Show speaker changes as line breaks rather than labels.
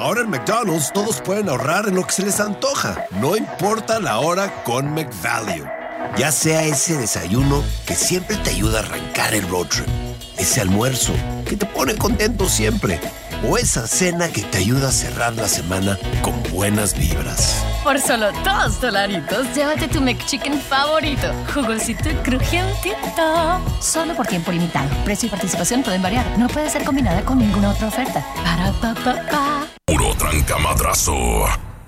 Ahora en McDonald's todos pueden ahorrar en lo que se les antoja. No importa la hora con McValue. Ya sea ese desayuno que siempre te ayuda a arrancar el road trip. Ese almuerzo que te pone contento siempre. O esa cena que te ayuda a cerrar la semana con buenas vibras.
Por solo $2, llévate tu McChicken favorito. Jugosito y crujientito. Solo por tiempo limitado. Precio y participación pueden variar. No puede ser combinada con ninguna otra oferta. Para pa, pa, pa.
Puro trancamadrazo.